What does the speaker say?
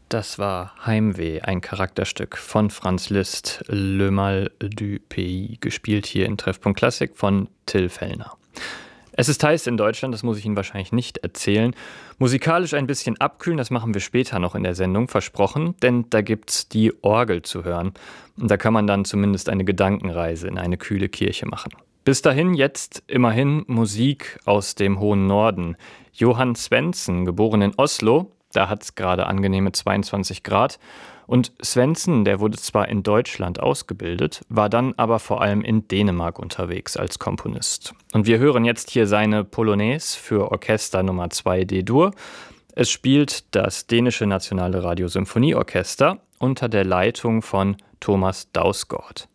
Das war Heimweh, ein Charakterstück von Franz Liszt, Le Mal du Pays, gespielt hier in Treffpunkt Klassik von Till Fellner. Es ist heiß in Deutschland, das muss ich Ihnen wahrscheinlich nicht erzählen. Musikalisch ein bisschen abkühlen, das machen wir später noch in der Sendung, versprochen, denn da gibt's die Orgel zu hören. Und da kann man dann zumindest eine Gedankenreise in eine kühle Kirche machen. Bis dahin jetzt immerhin Musik aus dem hohen Norden. Johann Svendsen, geboren in Oslo, da hat es gerade angenehme 22 Grad. Und Svendsen, der wurde zwar in Deutschland ausgebildet, war dann aber vor allem in Dänemark unterwegs als Komponist. Und wir hören jetzt hier seine Polonaise für Orchester Nummer 2 D-Dur. Es spielt das dänische Nationale Radiosymphonieorchester unter der Leitung von Thomas Dausgaard.